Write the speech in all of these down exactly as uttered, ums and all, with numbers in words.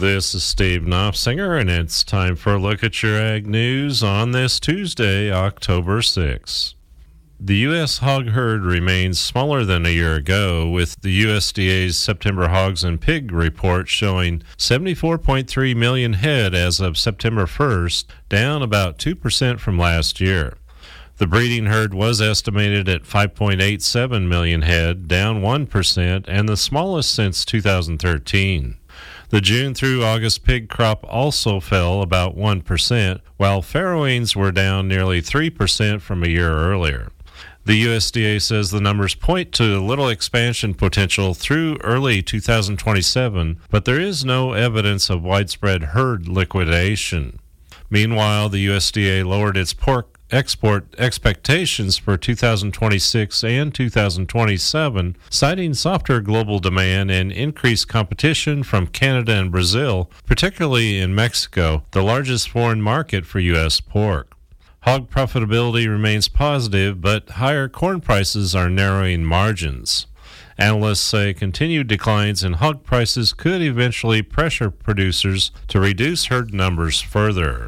This is Steve Knopfsinger, and it's time for a look at your ag news on this Tuesday, October sixth. The U S hog herd remains smaller than a year ago, with the U S D A's September hogs and pig report showing seventy-four point three million head as of September first, down about two percent from last year. The breeding herd was estimated at five point eight seven million head, down one percent, and the smallest since two thousand thirteen. The June through August pig crop also fell about one percent, while farrowings were down nearly three percent from a year earlier. The U S D A says the numbers point to little expansion potential through early two thousand twenty-seven, but there is no evidence of widespread herd liquidation. Meanwhile, the U S D A lowered its pork export expectations for two thousand twenty-six and two thousand twenty-seven, citing softer global demand and increased competition from Canada and Brazil, particularly in Mexico, the largest foreign market for U S pork. Hog profitability remains positive, but higher corn prices are narrowing margins. Analysts say continued declines in hog prices could eventually pressure producers to reduce herd numbers further.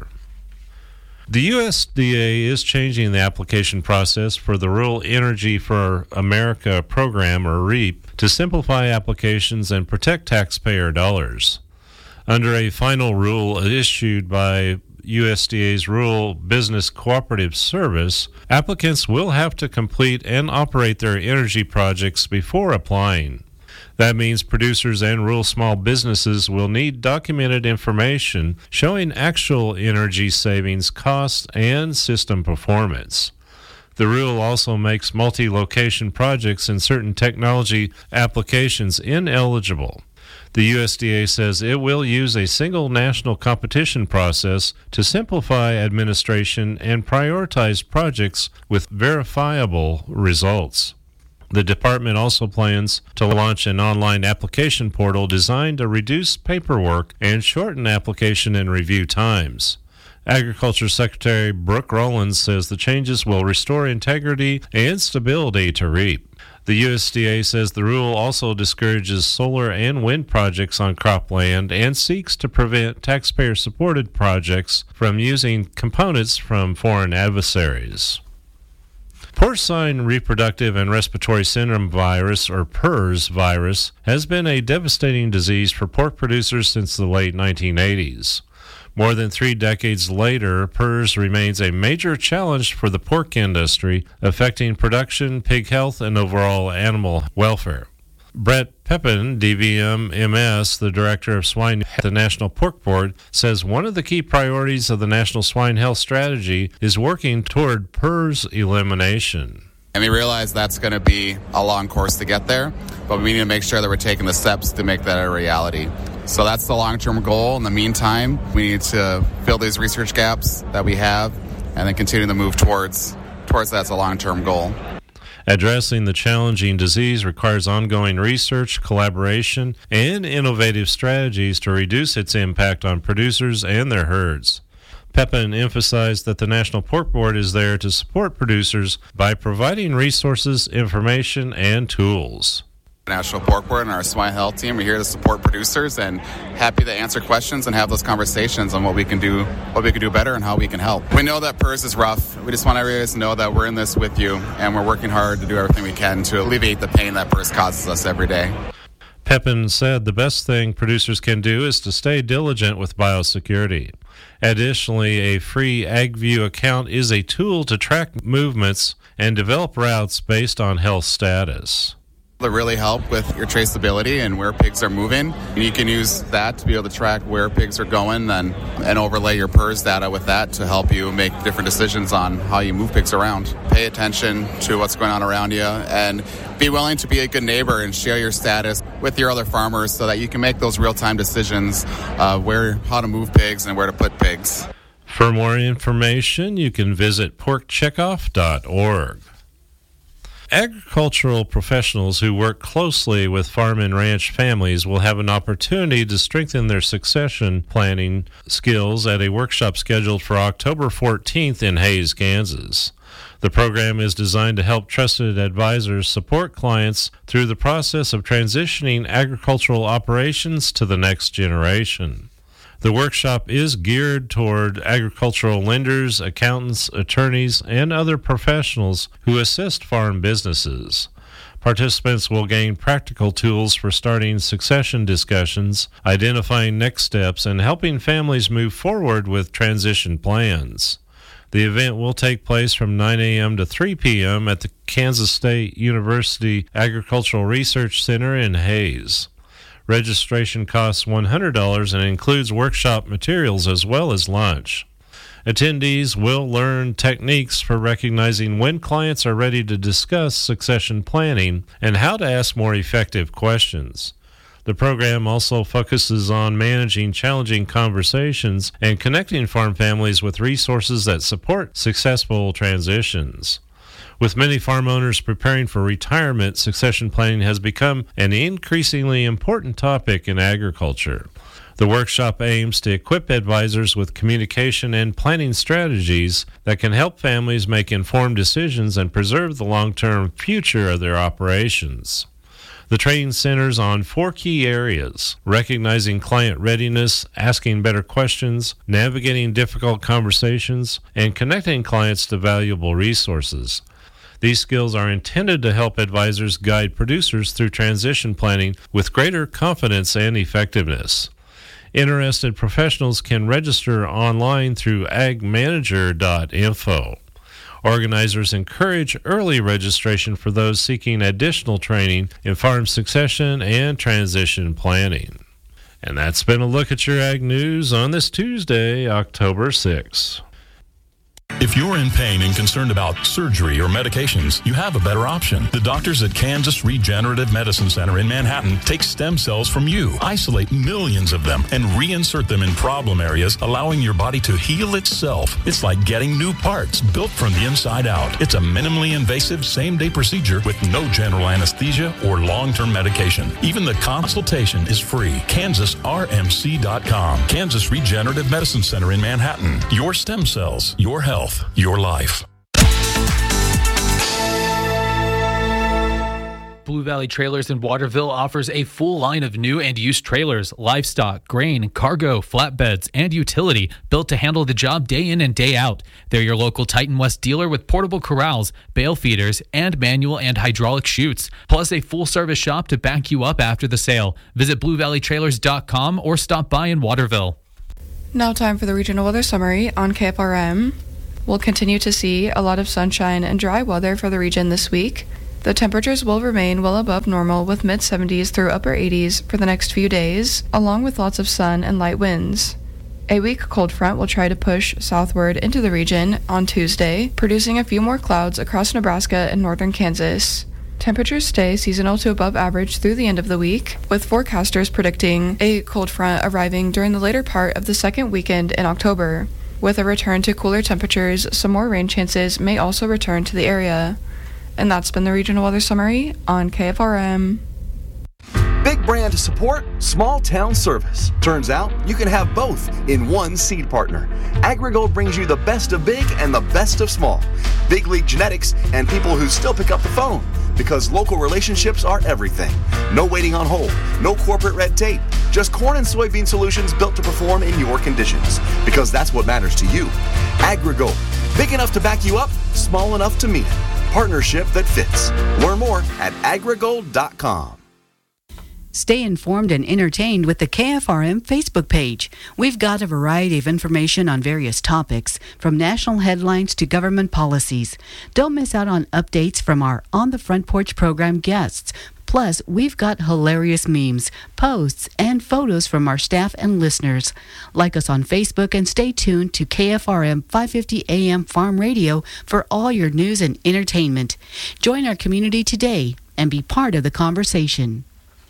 The U S D A is changing the application process for the Rural Energy for America program, or REAP, to simplify applications and protect taxpayer dollars. Under a final rule issued by U S D A's Rural Business Cooperative Service, applicants will have to complete and operate their energy projects before applying. That means producers and rural small businesses will need documented information showing actual energy savings costs and system performance. The rule also makes multi-location projects in certain technology applications ineligible. The U S D A says it will use a single national competition process to simplify administration and prioritize projects with verifiable results. The department also plans to launch an online application portal designed to reduce paperwork and shorten application and review times. Agriculture Secretary Brooke Rollins says the changes will restore integrity and stability to REAP. The U S D A says the rule also discourages solar and wind projects on cropland and seeks to prevent taxpayer-supported projects from using components from foreign adversaries. Porcine Reproductive and Respiratory Syndrome Virus, or PRRS virus, has been a devastating disease for pork producers since the late nineteen eighties. More than three decades later, PRRS remains a major challenge for the pork industry, affecting production, pig health, and overall animal welfare. Brett Pepin, D V M M S, the director of swine at the National Pork Board, says one of the key priorities of the National Swine Health Strategy is working toward PRRS elimination. And we realize that's going to be a long course to get there, but we need to make sure that we're taking the steps to make that a reality. So that's the long-term goal. In the meantime, we need to fill these research gaps that we have and then continue to move towards, towards that as a long-term goal. Addressing the challenging disease requires ongoing research, collaboration, and innovative strategies to reduce its impact on producers and their herds. Pepin emphasized that the National Pork Board is there to support producers by providing resources, information, and tools. National Pork Board and our swine health team are here to support producers and happy to answer questions and have those conversations on what we can do, what we can do better and how we can help. We know that PRRS is rough. We just want everybody to know that we're in this with you and we're working hard to do everything we can to alleviate the pain that PRRS causes us every day. Pepin said the best thing producers can do is to stay diligent with biosecurity. Additionally, a free AgView account is a tool to track movements and develop routes based on health status. That really help with your traceability and where pigs are moving. And you can use that to be able to track where pigs are going and, and overlay your PRRS data with that to help you make different decisions on how you move pigs around. Pay attention to what's going on around you and be willing to be a good neighbor and share your status with your other farmers so that you can make those real-time decisions uh, where, how to move pigs and where to put pigs. For more information, you can visit pork checkoff dot org. Agricultural professionals who work closely with farm and ranch families will have an opportunity to strengthen their succession planning skills at a workshop scheduled for October fourteenth in Hays, Kansas. The program is designed to help trusted advisors support clients through the process of transitioning agricultural operations to the next generation. The workshop is geared toward agricultural lenders, accountants, attorneys, and other professionals who assist farm businesses. Participants will gain practical tools for starting succession discussions, identifying next steps, and helping families move forward with transition plans. The event will take place from nine a.m. to three p.m. at the Kansas State University Agricultural Research Center in Hays. Registration costs one hundred dollars and includes workshop materials as well as lunch. Attendees will learn techniques for recognizing when clients are ready to discuss succession planning and how to ask more effective questions. The program also focuses on managing challenging conversations and connecting farm families with resources that support successful transitions. With many farm owners preparing for retirement, succession planning has become an increasingly important topic in agriculture. The workshop aims to equip advisors with communication and planning strategies that can help families make informed decisions and preserve the long-term future of their operations. The training centers on four key areas: recognizing client readiness, asking better questions, navigating difficult conversations, and connecting clients to valuable resources. These skills are intended to help advisors guide producers through transition planning with greater confidence and effectiveness. Interested professionals can register online through ag manager dot info. Organizers encourage early registration for those seeking additional training in farm succession and transition planning. And that's been a look at your ag news on this Tuesday, October sixth. If you're in pain and concerned about surgery or medications, you have a better option. The doctors at Kansas Regenerative Medicine Center in Manhattan take stem cells from you, isolate millions of them, and reinsert them in problem areas, allowing your body to heal itself. It's like getting new parts built from the inside out. It's a minimally invasive same-day procedure with no general anesthesia or long-term medication. Even the consultation is free. Kansas R M C dot com. Kansas Regenerative Medicine Center in Manhattan. Your stem cells, your health. Your life. Blue Valley Trailers in Waterville offers a full line of new and used trailers, livestock, grain, cargo, flatbeds, and utility built to handle the job day in and day out. They're your local Titan West dealer with portable corrals, bale feeders, and manual and hydraulic chutes, plus a full-service shop to back you up after the sale. Visit blue valley trailers dot com or stop by in Waterville. Now time for the regional weather summary on K F R M. We'll continue to see a lot of sunshine and dry weather for the region this week. The temperatures will remain well above normal with mid-seventies through upper eighties for the next few days, along with lots of sun and light winds. A weak cold front will try to push southward into the region on Tuesday, producing a few more clouds across Nebraska and northern Kansas. Temperatures stay seasonal to above average through the end of the week, with forecasters predicting a cold front arriving during the later part of the second weekend in October. With a return to cooler temperatures, some more rain chances may also return to the area. And that's been the regional weather summary on K F R M. Big brand support, small town service. Turns out you can have both in one seed partner. AgriGold brings you the best of big and the best of small. Big league genetics and people who still pick up the phone, because local relationships are everything. No waiting on hold, no corporate red tape, just corn and soybean solutions built to perform in your conditions, because that's what matters to you. AgriGold, big enough to back you up, small enough to meet it. Partnership that fits. Learn more at agrigold dot com. Stay informed and entertained with the K F R M Facebook page. We've got a variety of information on various topics, from national headlines to government policies. Don't miss out on updates from our On the Front Porch program guests. Plus, we've got hilarious memes, posts, and photos from our staff and listeners. Like us on Facebook and stay tuned to K F R M five fifty A M Farm Radio for all your news and entertainment. Join our community today and be part of the conversation.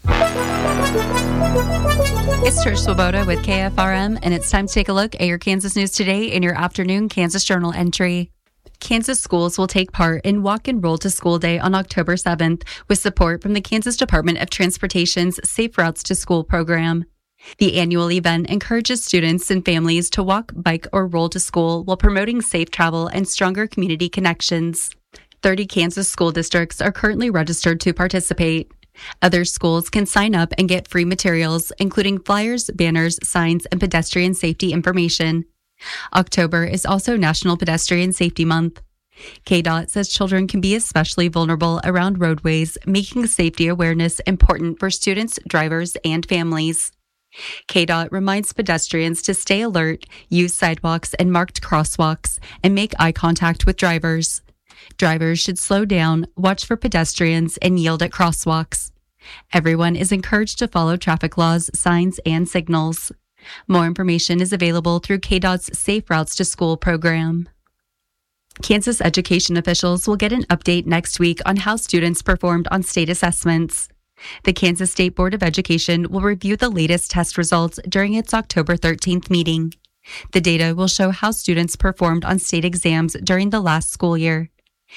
It's Trish Swoboda with K F R M, and it's time to take a look at your Kansas news today in your afternoon Kansas Journal entry. Kansas schools will take part in Walk and Roll to School Day on October seventh with support from the Kansas Department of Transportation's Safe Routes to School program. The annual event encourages students and families to walk, bike, or roll to school while promoting safe travel and stronger community connections. thirty Kansas school districts are currently registered to participate. Other schools can sign up and get free materials, including flyers, banners, signs, and pedestrian safety information. October is also National Pedestrian Safety Month. K D O T says children can be especially vulnerable around roadways, making safety awareness important for students, drivers, and families. K D O T reminds pedestrians to stay alert, use sidewalks and marked crosswalks, and make eye contact with drivers. Drivers should slow down, watch for pedestrians, and yield at crosswalks. Everyone is encouraged to follow traffic laws, signs, and signals. More information is available through K D O T's Safe Routes to School program. Kansas education officials will get an update next week on how students performed on state assessments. The Kansas State Board of Education will review the latest test results during its October thirteenth meeting. The data will show how students performed on state exams during the last school year.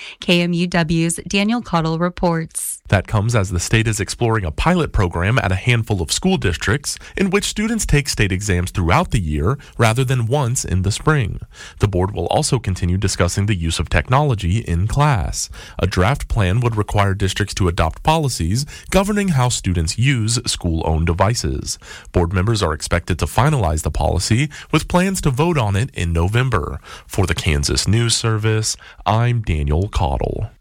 K M U W's Daniel Cottle reports. That comes as the state is exploring a pilot program at a handful of school districts in which students take state exams throughout the year rather than once in the spring. The board will also continue discussing the use of technology in class. A draft plan would require districts to adopt policies governing how students use school-owned devices. Board members are expected to finalize the policy with plans to vote on it in November. For the Kansas News Service, I'm Daniel Cottle.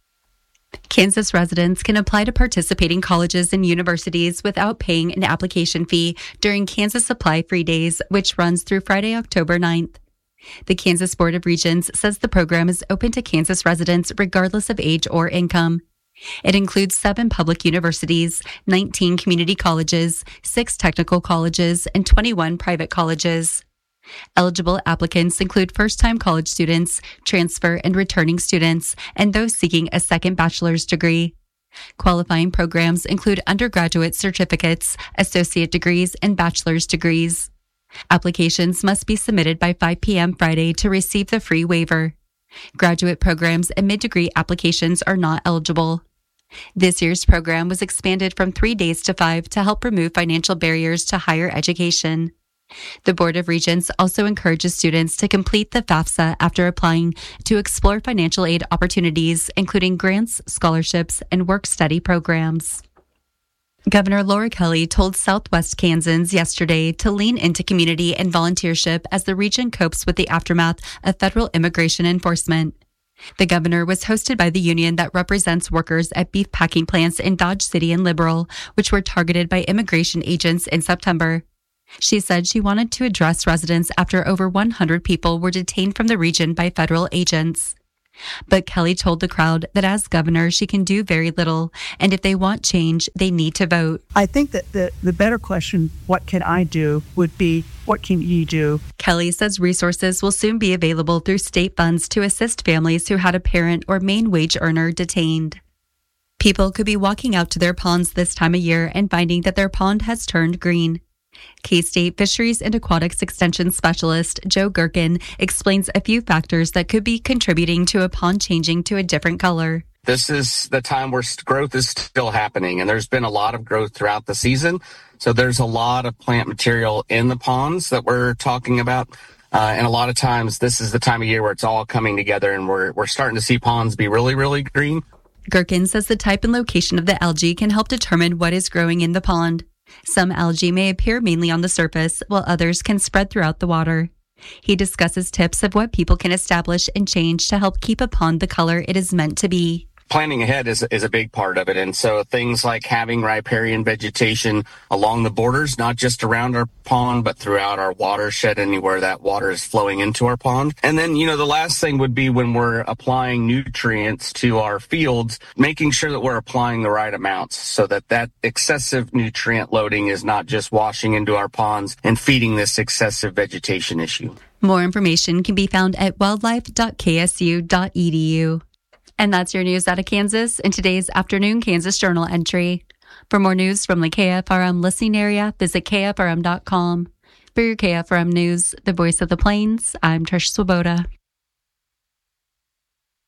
Kansas residents can apply to participating colleges and universities without paying an application fee during Kansas Supply Free Days, which runs through Friday, October ninth. The Kansas Board of Regents says the program is open to Kansas residents regardless of age or income. It includes seven public universities, nineteen community colleges, six technical colleges, and twenty-one private colleges. Eligible applicants include first-time college students, transfer and returning students, and those seeking a second bachelor's degree. Qualifying programs include undergraduate certificates, associate degrees, and bachelor's degrees. Applications must be submitted by five p.m. Friday to receive the free waiver. Graduate programs and mid-degree applications are not eligible. This year's program was expanded from three days to five to help remove financial barriers to higher education. The Board of Regents also encourages students to complete the FAFSA after applying to explore financial aid opportunities, including grants, scholarships, and work-study programs. Governor Laura Kelly told Southwest Kansans yesterday to lean into community and volunteership as the region copes with the aftermath of federal immigration enforcement. The governor was hosted by the union that represents workers at beef packing plants in Dodge City and Liberal, which were targeted by immigration agents in September. She said she wanted to address residents after over one hundred people were detained from the region by federal agents. But Kelly told the crowd that as governor, she can do very little, and if they want change, they need to vote. I think that the, the better question, what can I do, would be, what can you do? Kelly says resources will soon be available through state funds to assist families who had a parent or main wage earner detained. People could be walking out to their ponds this time of year and finding that their pond has turned green. K-State Fisheries and Aquatics Extension Specialist Joe Gherkin explains a few factors that could be contributing to a pond changing to a different color. This is the time where growth is still happening, and there's been a lot of growth throughout the season. So there's a lot of plant material in the ponds that we're talking about. Uh, and a lot of times this is the time of year where it's all coming together, and we're we're starting to see ponds be really, really green. Gherkin says the type and location of the algae can help determine what is growing in the pond. Some algae may appear mainly on the surface, while others can spread throughout the water. He discusses tips of what people can establish and change to help keep a pond the color it is meant to be. Planning ahead is is a big part of it. And so things like having riparian vegetation along the borders, not just around our pond, but throughout our watershed, anywhere that water is flowing into our pond. And then, you know, the last thing would be when we're applying nutrients to our fields, making sure that we're applying the right amounts so that that excessive nutrient loading is not just washing into our ponds and feeding this excessive vegetation issue. More information can be found at wildlife dot k s u dot e d u. And that's your news out of Kansas in today's afternoon Kansas Journal entry. For more news from the K F R M listening area, visit K F R M dot com. For your K F R M News, the voice of the Plains, I'm Trish Swoboda.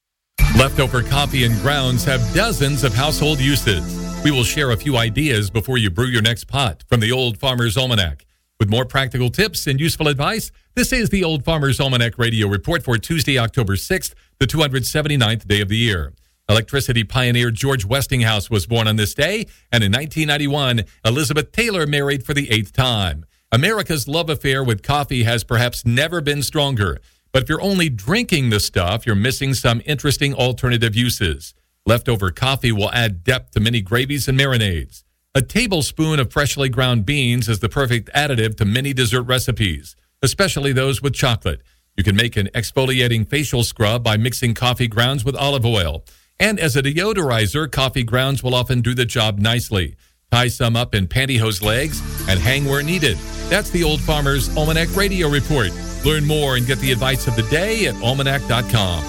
Leftover coffee and grounds have dozens of household uses. We will share a few ideas before you brew your next pot from the Old Farmer's Almanac. With more practical tips and useful advice, this is the Old Farmer's Almanac Radio Report for Tuesday, October sixth, the two hundred seventy-ninth day of the year. Electricity pioneer George Westinghouse was born on this day, and in nineteen ninety-one, Elizabeth Taylor married for the eighth time. America's love affair with coffee has perhaps never been stronger. But if you're only drinking the stuff, you're missing some interesting alternative uses. Leftover coffee will add depth to many gravies and marinades. A tablespoon of freshly ground beans is the perfect additive to many dessert recipes, especially those with chocolate. You can make an exfoliating facial scrub by mixing coffee grounds with olive oil. And as a deodorizer, coffee grounds will often do the job nicely. Tie some up in pantyhose legs and hang where needed. That's the Old Farmer's Almanac Radio Report. Learn more and get the advice of the day at almanac dot com.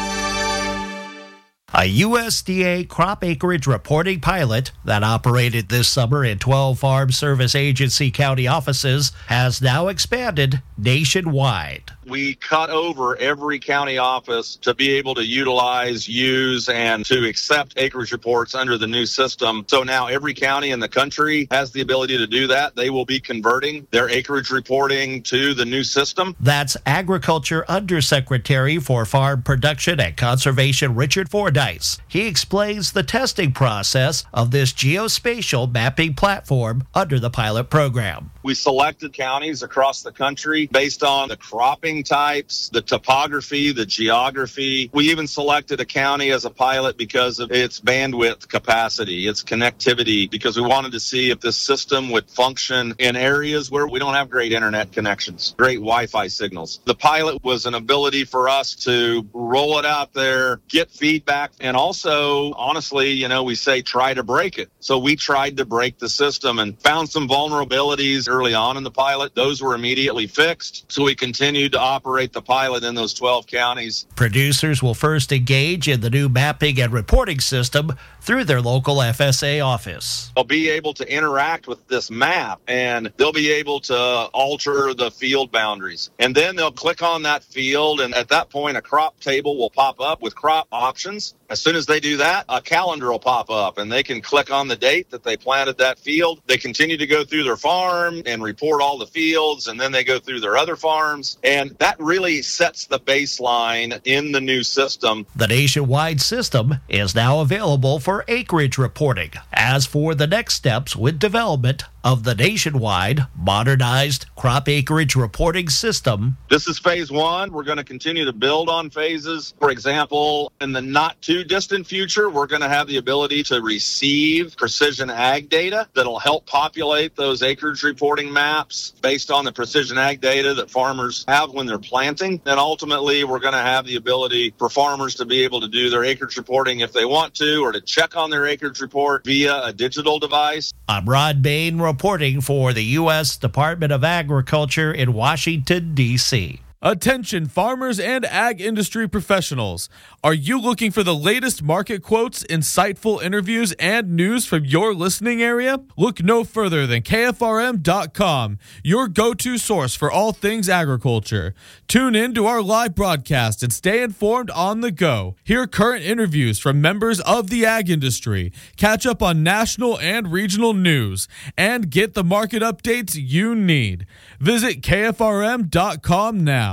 A U S D A crop acreage reporting pilot that operated this summer in twelve Farm Service Agency county offices has now expanded nationwide. We cut over every county office to be able to utilize, use, and to accept acreage reports under the new system. So now every county in the country has the ability to do that. They will be converting their acreage reporting to the new system. That's Agriculture Undersecretary for Farm Production and Conservation Richard Fordyce. He explains the testing process of this geospatial mapping platform under the pilot program. We selected counties across the country based on the cropping types, the topography, the geography. We even selected a county as a pilot because of its bandwidth capacity, its connectivity, because we wanted to see if this system would function in areas where we don't have great internet connections, great Wi-Fi signals. The pilot was an ability for us to roll it out there, get feedback, and also, honestly, you know, we say try to break it. So we tried to break the system and found some vulnerabilities early on in the pilot. Those were immediately fixed. So we continued to operate the pilot in those twelve counties. Producers will first engage in the new mapping and reporting system through their local F S A office. They'll be able to interact with this map, and they'll be able to alter the field boundaries. And then they'll click on that field, and at that point, a crop table will pop up with crop options. As soon as they do that, a calendar will pop up, and they can click on the date that they planted that field. They continue to go through their farm and report all the fields, and then they go through their other farms. And that really sets the baseline in the new system. The nationwide system is now available for acreage reporting. As for the next steps with development of the nationwide modernized crop acreage reporting system. This is phase one. We're going to continue to build on phases. For example, in the not too distant future, we're going to have the ability to receive precision ag data that'll help populate those acreage reporting maps based on the precision ag data that farmers have when they're planting. And ultimately, we're going to have the ability for farmers to be able to do their acreage reporting if they want to, or to check on their acreage report via a digital device. I'm Rod Bain reporting for the U S Department of Agriculture in Washington, D C Attention farmers and ag industry professionals. Are you looking for the latest market quotes, insightful interviews, and news from your listening area? Look no further than K F R M dot com, your go-to source for all things agriculture. Tune in to our live broadcast and stay informed on the go. Hear current interviews from members of the ag industry, catch up on national and regional news, and get the market updates you need. Visit K F R M dot com now.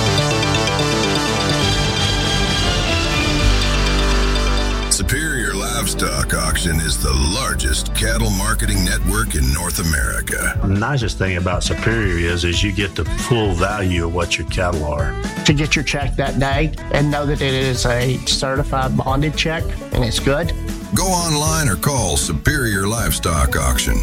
Superior Livestock Auction is the largest cattle marketing network in North America. The nicest thing about Superior is, is you get the full value of what your cattle are. To get your check that day and know that it is a certified bonded check and it's good. Go online or call Superior Livestock Auction.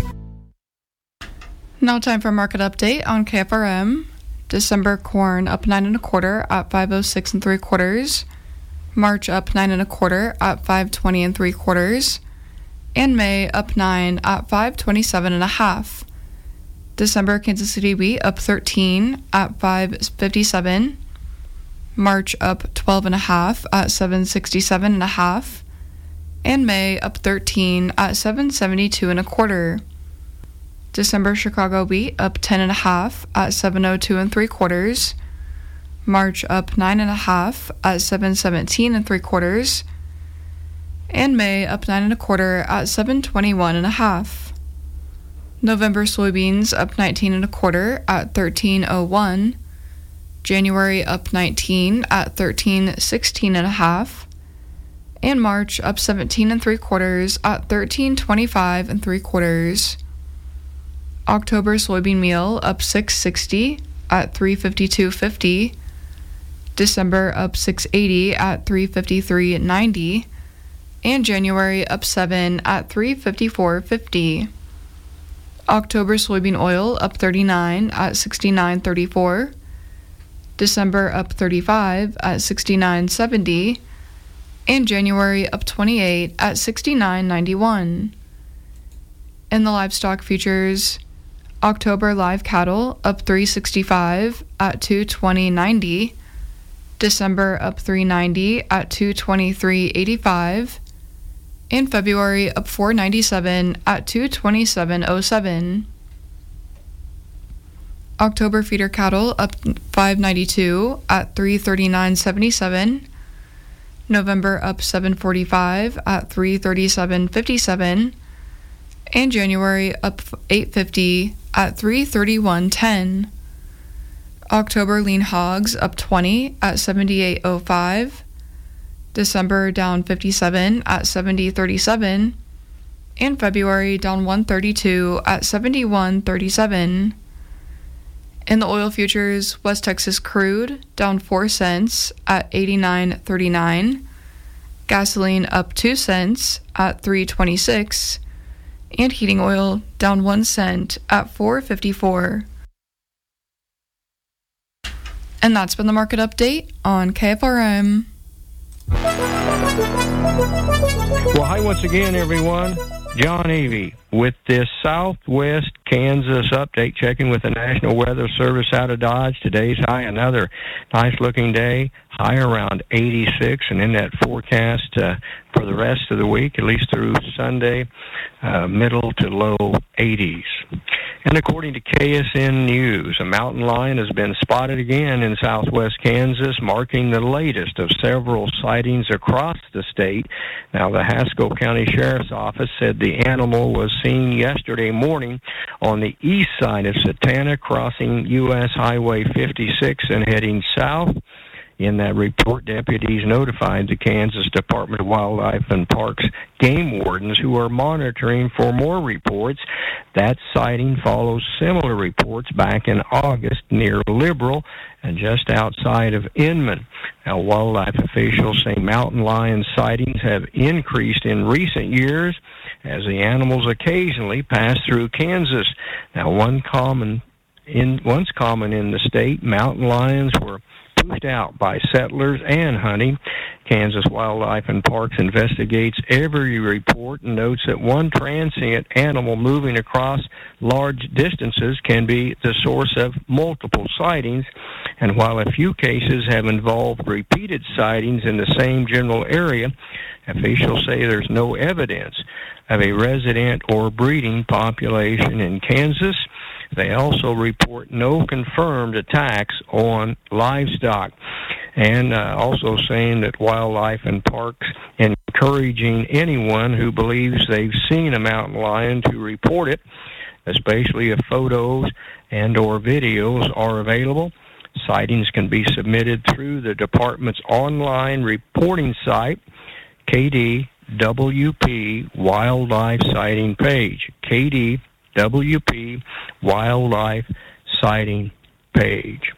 Now time for market update on K F R M. December corn up nine and a quarter at five oh six and three quarters. March up nine and a quarter at five twenty and three quarters. And May up nine at five twenty-seven and a half. December Kansas City wheat up thirteen at five fifty-seven. March up twelve and a half at seven sixty-seven and a half. And May up thirteen at seven seventy-two and a quarter. December Chicago wheat up ten and a half at seven oh two and three quarters. March up nine and a half at seven seventeen and three quarters, and May up nine and a quarter at seven twenty-one and a half. November soybeans up nineteen and a quarter at thirteen oh one. January up nineteen at thirteen sixteen and a half, and March up seventeen and three quarters at thirteen twenty-five and three quarters. October soybean meal up six sixty at three fifty-two fifty. December up six eighty at three fifty-three ninety, and January up seven at three fifty-four fifty. October soybean oil up thirty-nine at sixty-nine thirty-four. December up thirty-five at sixty-nine seventy, and January up twenty-eight at sixty-nine ninety-one. In the livestock futures, October live cattle up three sixty-five at two twenty ninety, December up three ninety at two twenty-three eighty-five, and February up four ninety-seven at two twenty-seven oh seven. October feeder cattle up five ninety-two at three thirty-nine seventy-seven, November up seven forty-five at three thirty-seven fifty-seven, and January up eight fifty at three thirty-one ten. October lean hogs up twenty at seventy-eight oh five, December down fifty-seven at seventy thirty-seven, and February down one thirty-two at seventy-one thirty-seven. In the oil futures, West Texas crude down four cents at eighty-nine thirty-nine, gasoline up two cents at three twenty-six, and heating oil down one cent at four fifty-four. And that's been the market update on K F R M. Well, hi once again, everyone. John Avey with this Southwest Kansas update, checking with the National Weather Service out of Dodge. Today's high, another nice-looking day, high around eighty-six, and in that forecast uh, for the rest of the week, at least through Sunday, uh, middle to low eighties. And according to K S N News, a mountain lion has been spotted again in southwest Kansas, marking the latest of several sightings across the state. Now, the Haskell County Sheriff's Office said the animal was seen yesterday morning on the east side of Satana, crossing U S Highway fifty-six and heading south. In that report, deputies notified the Kansas Department of Wildlife and Parks game wardens, who are monitoring for more reports. That sighting follows similar reports back in August near Liberal and just outside of Inman. Now, wildlife officials say mountain lion sightings have increased in recent years as the animals occasionally pass through Kansas. Now, one common in once common in the state, mountain lions were pushed out by settlers and hunting. Kansas Wildlife and Parks investigates every report and notes that one transient animal moving across large distances can be the source of multiple sightings. And while a few cases have involved repeated sightings in the same general area, officials say there's no evidence of a resident or breeding population in Kansas. They also report no confirmed attacks on livestock, and uh, also saying that Wildlife and Parks encouraging anyone who believes they've seen a mountain lion to report it, especially if photos and or videos are available. Sightings can be submitted through the department's online reporting site, K D W P Wildlife Sighting page, K D W P Wildlife Sighting page.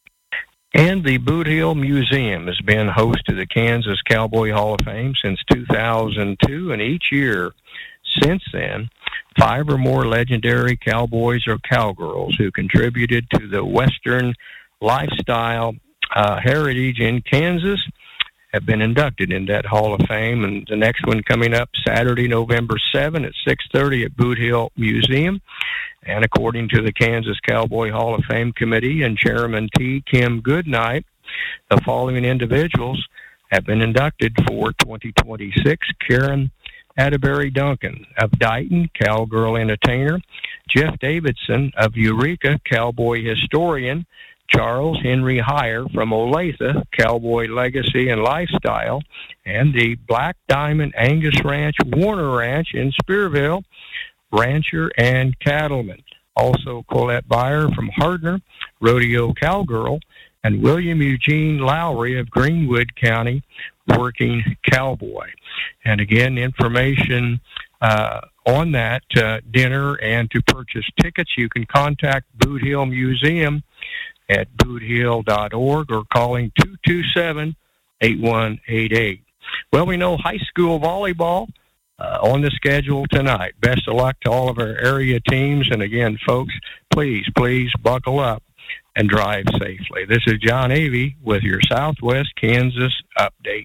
And the Boot Hill Museum has been host to the Kansas Cowboy Hall of Fame since two thousand two, and each year since then, five or more legendary cowboys or cowgirls who contributed to the Western lifestyle uh, heritage in Kansas have been inducted in that Hall of Fame, and the next one coming up Saturday, November seventh at six thirty at Boot Hill Museum. And according to the Kansas Cowboy Hall of Fame Committee and Chairman T. Kim Goodnight, the following individuals have been inducted for twenty twenty-six. Karen Atterbury Duncan of Dighton, cowgirl entertainer. Jeff Davidson of Eureka, cowboy historian. Charles Henry Heyer from Olathe, Cowboy Legacy and Lifestyle, and the Black Diamond Angus Ranch, Warner Ranch in Spearville, rancher and cattleman. Also Colette Byer from Hardner, Rodeo Cowgirl, and William Eugene Lowry of Greenwood County, working cowboy. And again, information uh, on that uh, dinner and to purchase tickets, you can contact Boot Hill Museum at boot hill dot org or calling two two seven, eight one eight eight. Well, we know high school volleyball uh, on the schedule tonight. Best of luck to all of our area teams. And again, folks, please, please buckle up and drive safely. This is John Avey with your Southwest Kansas update.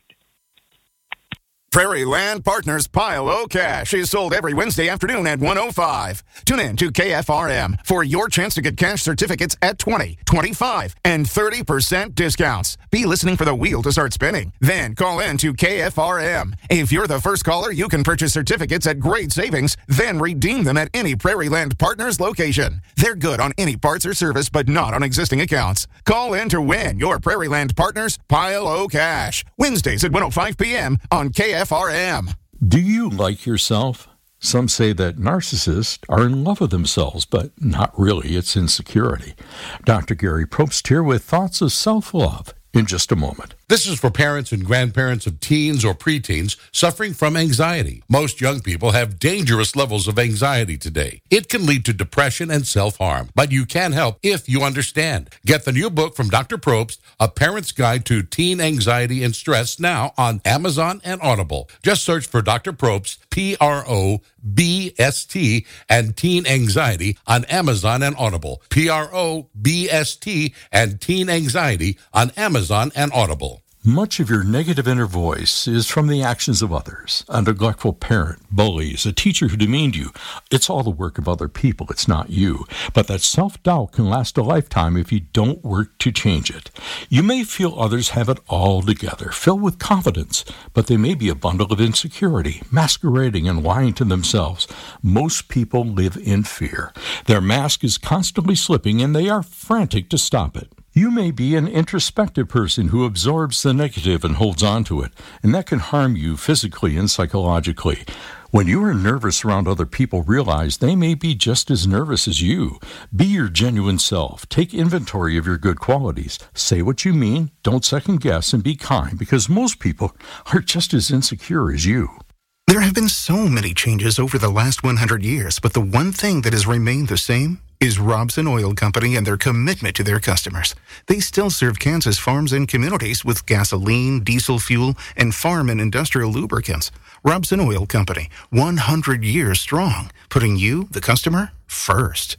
Prairie Land Partners Pile O Cash is sold every Wednesday afternoon at one oh five. Tune in to K F R M for your chance to get cash certificates at twenty, twenty-five, and thirty percent discounts. Be listening for the wheel to start spinning. Then call in to K F R M. If you're the first caller, you can purchase certificates at great savings, then redeem them at any Prairie Land Partners location. They're good on any parts or service, but not on existing accounts. Call in to win your Prairie Land Partners Pile O Cash. Wednesdays at one oh five p.m. on K F R M. Do you like yourself? Some say that narcissists are in love with themselves, but not really. It's insecurity. Doctor Gary Probst here with thoughts of self-love in just a moment. This is for parents and grandparents of teens or preteens suffering from anxiety. Most young people have dangerous levels of anxiety today. It can lead to depression and self-harm, but you can help if you understand. Get the new book from Doctor Probst, A Parent's Guide to Teen Anxiety and Stress, now on Amazon and Audible. Just search for Doctor Probst, P R O B S T, and Teen Anxiety on Amazon and Audible. P R O B S T and Teen Anxiety on Amazon and Audible. Much of your negative inner voice is from the actions of others. A neglectful parent, bullies, a teacher who demeaned you. It's all the work of other people. It's not you. But that self-doubt can last a lifetime if you don't work to change it. You may feel others have it all together, filled with confidence, but they may be a bundle of insecurity, masquerading and lying to themselves. Most people live in fear. Their mask is constantly slipping, and they are frantic to stop it. You may be an introspective person who absorbs the negative and holds on to it, and that can harm you physically and psychologically. When you are nervous around other people, realize they may be just as nervous as you. Be your genuine self. Take inventory of your good qualities. Say what you mean, don't second guess, and be kind, because most people are just as insecure as you. There have been so many changes over the last one hundred years, but the one thing that has remained the same is Robson Oil Company and their commitment to their customers. They still serve Kansas farms and communities with gasoline, diesel fuel, and farm and industrial lubricants. Robson Oil Company, one hundred years strong, putting you, the customer, first.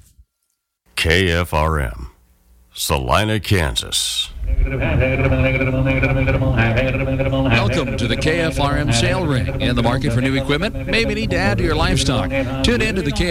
K F R M, Salina, Kansas. Welcome to the K F R M sale ring. In the market for new equipment? Maybe need to add to your livestock. Tune in to the K